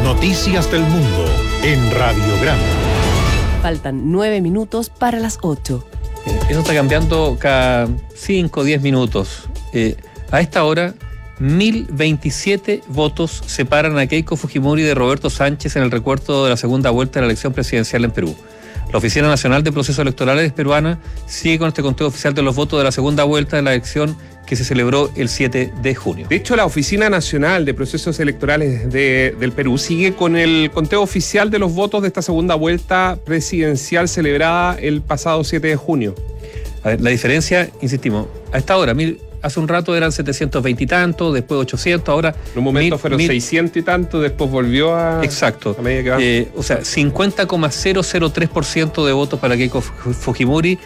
noticias del mundo en Radiograma. Faltan 9 minutos para las 8. Eso está cambiando cada 5 o 10 minutos. A esta hora, 1027 votos separan a Keiko Fujimori de Roberto Sánchez en el recuento de la segunda vuelta de la elección presidencial en Perú. La Oficina Nacional de Procesos Electorales peruana sigue con este conteo oficial de los votos de la segunda vuelta de la elección que se celebró el 7 de junio. De hecho, la Oficina Nacional de Procesos Electorales del Perú sigue con el conteo oficial de los votos de esta segunda vuelta presidencial celebrada el pasado 7 de junio. A ver, la diferencia, insistimos, a esta hora, hace un rato eran 720 y tanto, después 800, ahora... En un momento fueron 600 y tanto, después volvió a... Exacto. A medida que va. O sea, 50,003% de votos para Keiko Fujimori,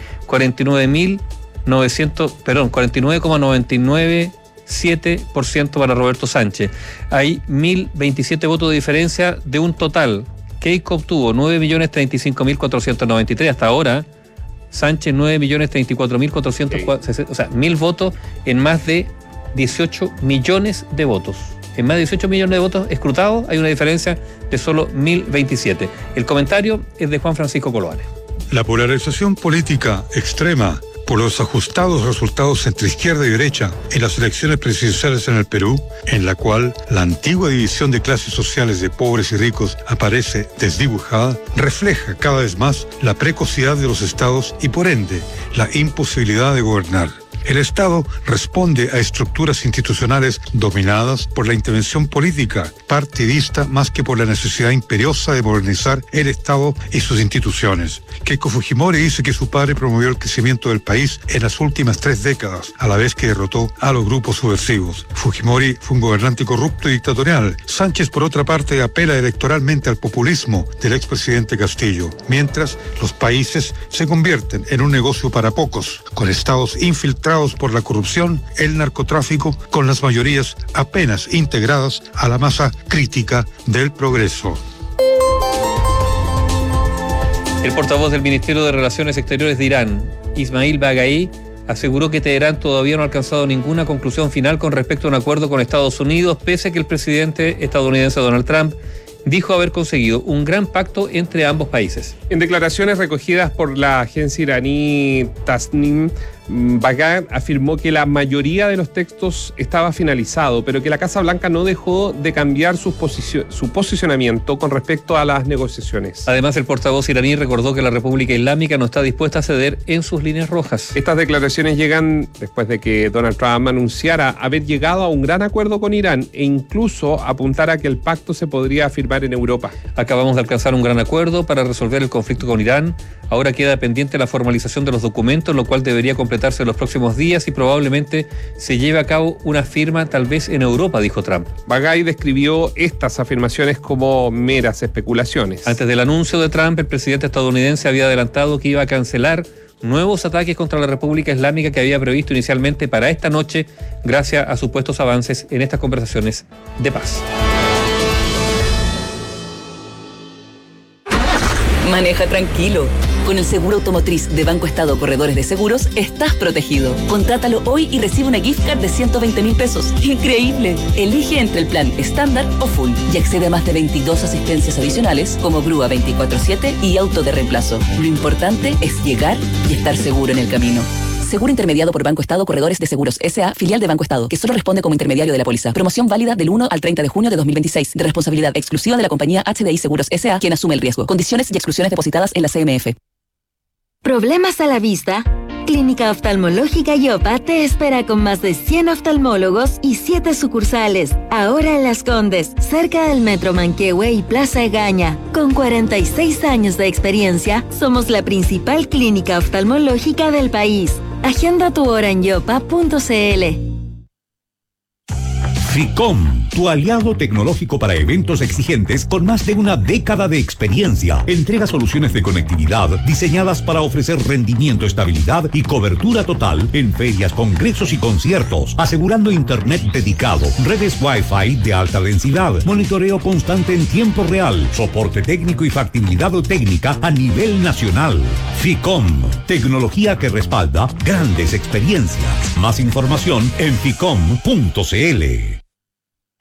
49,997% para Roberto Sánchez. Hay 1027 votos de diferencia de un total. Keiko obtuvo 9.035.493 hasta ahora. Sánchez 9.034.440, o sea, 1.000 votos en más de 18 millones de votos. En más de 18 millones de votos escrutados hay una diferencia de solo 1.027. El comentario es de Juan Francisco Coloane. La polarización política extrema por los ajustados resultados entre izquierda y derecha en las elecciones presidenciales en el Perú, en la cual la antigua división de clases sociales de pobres y ricos aparece desdibujada, refleja cada vez más la precocidad de los estados y por ende la imposibilidad de gobernar. El Estado responde a estructuras institucionales dominadas por la intervención política partidista más que por la necesidad imperiosa de modernizar el Estado y sus instituciones. Keiko Fujimori dice que su padre promovió el crecimiento del país en las últimas 3 décadas, a la vez que derrotó a los grupos subversivos. Fujimori fue un gobernante corrupto y dictatorial. Sánchez, por otra parte, apela electoralmente al populismo del expresidente Castillo, mientras los países se convierten en un negocio para pocos, con estados infiltrados por la corrupción, el narcotráfico, con las mayorías apenas integradas a la masa crítica del progreso. El portavoz del Ministerio de Relaciones Exteriores de Irán, Ismail Baghai, aseguró que Teherán todavía no ha alcanzado ninguna conclusión final con respecto a un acuerdo con Estados Unidos, pese a que el presidente estadounidense Donald Trump dijo haber conseguido un gran pacto entre ambos países. En declaraciones recogidas por la agencia iraní Tasnim, Baghai afirmó que la mayoría de los textos estaba finalizado, pero que la Casa Blanca no dejó de cambiar su posicionamiento con respecto a las negociaciones. Además, el portavoz iraní recordó que la República Islámica no está dispuesta a ceder en sus líneas rojas. Estas declaraciones llegan después de que Donald Trump anunciara haber llegado a un gran acuerdo con Irán e incluso apuntara que el pacto se podría firmar en Europa. Acabamos de alcanzar un gran acuerdo para resolver el conflicto con Irán. Ahora queda pendiente la formalización de los documentos, lo cual debería completarse en los próximos días y probablemente se lleve a cabo una firma tal vez en Europa, dijo Trump. Baghai describió estas afirmaciones como meras especulaciones. Antes del anuncio de Trump, el presidente estadounidense había adelantado que iba a cancelar nuevos ataques contra la República Islámica que había previsto inicialmente para esta noche, gracias a supuestos avances en estas conversaciones de paz. Maneja tranquilo. Con el seguro automotriz de Banco Estado Corredores de Seguros, estás protegido. Contrátalo hoy y recibe una gift card de 120.000 pesos. ¡Increíble! Elige entre el plan estándar o full y accede a más de 22 asistencias adicionales como grúa 24/7 y auto de reemplazo. Lo importante es llegar y estar seguro en el camino. Seguro intermediado por Banco Estado Corredores de Seguros S.A., filial de Banco Estado, que solo responde como intermediario de la póliza. Promoción válida del 1 al 30 de junio de 2026, de responsabilidad exclusiva de la compañía HDI Seguros S.A., quien asume el riesgo. Condiciones y exclusiones depositadas en la CMF. ¿Problemas a la vista? Clínica Oftalmológica Yopa te espera con más de 100 oftalmólogos y 7 sucursales. Ahora en Las Condes, cerca del Metro Manquehue y Plaza Egaña. Con 46 años de experiencia, somos la principal clínica oftalmológica del país. Agenda tu hora en yopa.cl. FICOM, tu aliado tecnológico para eventos exigentes con más de una década de experiencia. Entrega soluciones de conectividad diseñadas para ofrecer rendimiento, estabilidad y cobertura total en ferias, congresos y conciertos, asegurando internet dedicado, redes Wi-Fi de alta densidad, monitoreo constante en tiempo real, soporte técnico y factibilidad técnica a nivel nacional. FICOM, tecnología que respalda grandes experiencias. Más información en ficom.cl.